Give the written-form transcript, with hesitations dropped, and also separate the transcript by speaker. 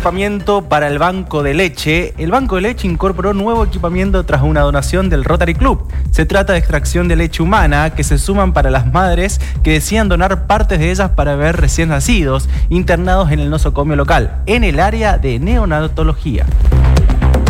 Speaker 1: equipamiento para el banco de leche. El banco de leche incorporó nuevo equipamiento tras una donación del Rotary Club. Se trata de extracción de leche humana que se suman para las madres que decían donar partes de ellas para bebés recién nacidos internados en el nosocomio local, en el área de neonatología.